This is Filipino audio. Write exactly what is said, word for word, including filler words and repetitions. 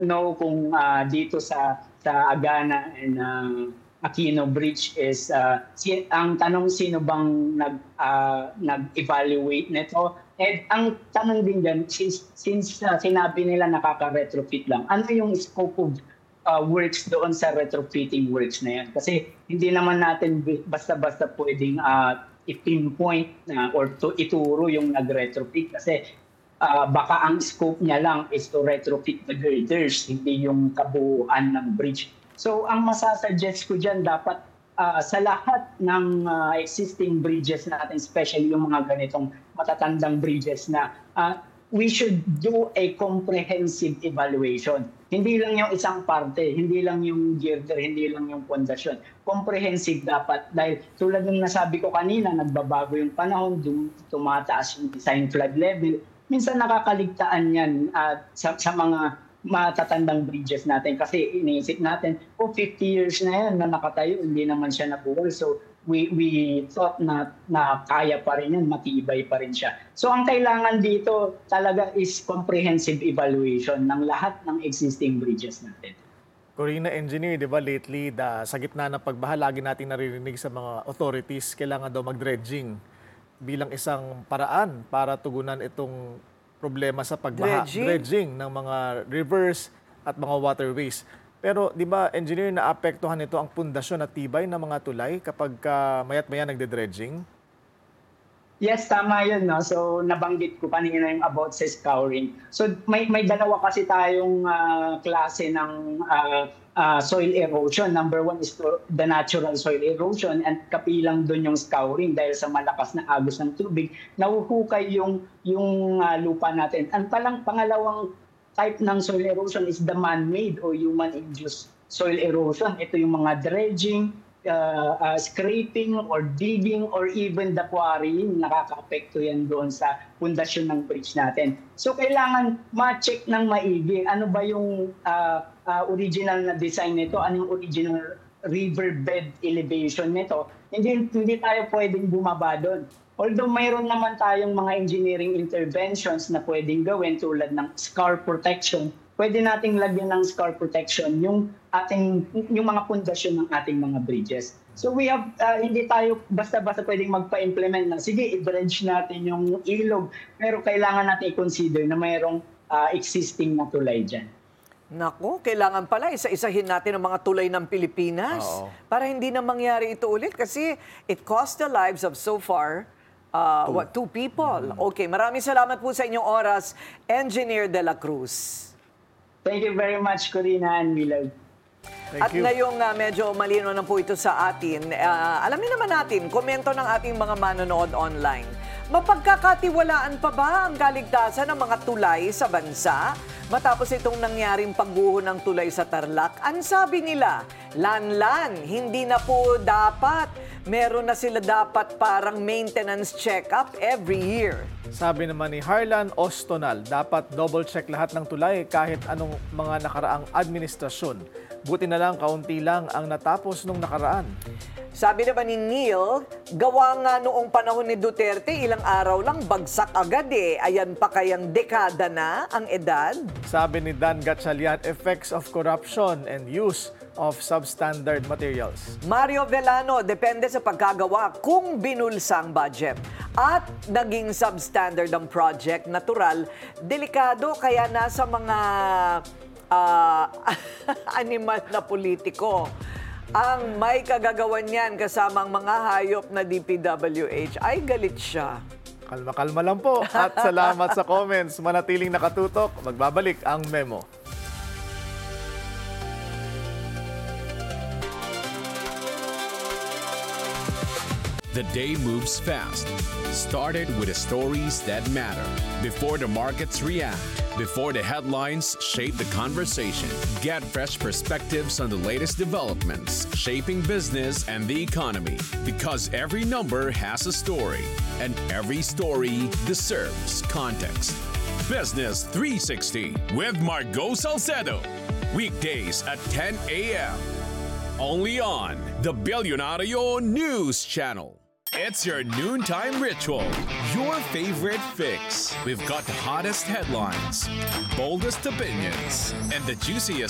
know kung ah, dito sa sa Agana and ah, Aquino Bridge is ah, si, ang tanong sino bang nag ah, nag-evaluate nito? And ang tanong din diyan, since since ah, sinabi nila nakaka-retrofit lang, ano yung scope of ah, works doon sa retrofitting works na yan? Kasi hindi naman natin bi- basta-basta pwedeng ah, i-pinpoint na or to ituro yung nag-retrofit kasi ah, baka ang scope niya lang is to retrofit the girders, hindi yung kabuuan ng bridge. So ang masasuggest ko diyan, dapat ah, sa lahat ng ah, existing bridges natin, especially yung mga ganitong matatandang bridges na ah, we should do a comprehensive evaluation. Hindi lang yung isang parte, hindi lang yung girder, hindi lang yung pundasyon. Comprehensive dapat dahil tulad ng nasabi ko kanina, nagbabago yung panahon, dum- tumataas yung design flood level. Minsan nakakaligtaan yan at sa, sa mga matatandang bridges natin kasi iniisip natin, oh fifty years na yan na nakatayo, hindi naman siya nabuwal. So we we thought na na kaya pa rin yan, matibay pa rin siya. So ang kailangan dito talaga is comprehensive evaluation ng lahat ng existing bridges natin. Corina, engineer, di ba lately, da, sa gitna ng pagbaha, lagi natin naririnig sa mga authorities, kailangan daw mag-dredging bilang isang paraan para tugunan itong problema sa pagbaha. Dredging? Dredging ng mga rivers at mga waterways. Pero di ba, engineer, naapektuhan nito ang pundasyon at tibay ng mga tulay kapag uh, mayat maya nagde-dredging? Yes, tama yun. No? So, nabanggit ko kanina yung about sa scouring. So, may, may dalawa kasi tayong ah, klase ng ah, ah, soil erosion. Number one is to, the natural soil erosion and kapilang doon yung scouring dahil sa malakas na agos ng tubig, nahuhukay yung, yung ah, lupa natin. Ang palang pangalawang type ng soil erosion is the man-made or human-induced soil erosion. Ito yung mga dredging, uh, uh, scraping or digging or even the quarrying, nakaka-apekto yan doon sa pundasyon ng bridge natin. So kailangan ma-check ng maigi ano ba yung uh, uh, original na design nito, ano yung original riverbed elevation nito. Hindi, hindi tayo pwedeng bumaba doon. Although mayroon naman tayong mga engineering interventions na pwedeng gawin tulad ng scar protection, pwede nating lagyan ng scar protection yung ating yung mga pundasyon ng ating mga bridges. So we have uh, hindi tayo basta-basta pwedeng magpa-implement na sige i-dredge natin yung ilog, pero kailangan natin i-consider na mayroong uh, existing na tulay diyan. Naku, kailangan pala isa-isahin natin ang mga tulay ng Pilipinas Oo. para hindi na mangyari ito ulit kasi it cost the lives of so far uh, Two. what two people. Okay, maraming salamat po sa inyong oras, Engineer De La Cruz. Thank you very much, Corina and Millard. Thank At you. ngayong uh, medyo malino na po ito sa atin, uh, alamin naman natin, komento ng ating mga manonood online. Mapagkakatiwalaan pa ba ang kaligtasan ng mga tulay sa bansa? Matapos itong nangyaring pagguho ng tulay sa Tarlac, ang sabi nila, lan-lan, hindi na po dapat. Meron na sila dapat parang maintenance check-up every year. Sabi naman ni Harlan Ostonal, dapat double-check lahat ng tulay kahit anong mga nakaraang administrasyon. Buti na lang, kaunti lang ang natapos nung nakaraan. Sabi naman ni Neil, gawa nga noong panahon ni Duterte, ilang araw lang bagsak agad eh. Ayan pa kayang dekada na ang edad? Sabi ni Dan Gatchalian, effects of corruption and use of substandard materials. Mario Velano, depende sa pagkagawa kung binulsa ang budget. At naging substandard ang project, natural, delikado kaya nasa mga ah, animal na politiko. Ang may kagagawan niyan kasama ang mga hayop na D P W H, ay galit siya. Kalma-kalma lang po at salamat sa comments. Manatiling nakatutok, magbabalik ang memo. The day moves fast. Started with the stories that matter. Before the markets react, before the headlines shape the conversation, get fresh perspectives on the latest developments shaping business and the economy. Because every number has a story, and every story deserves context. Business three sixty with Margo Salcedo. Weekdays at ten a m Only on the Billionario News Channel. It's your noontime ritual, your favorite fix. We've got the hottest headlines, boldest opinions, and the juiciest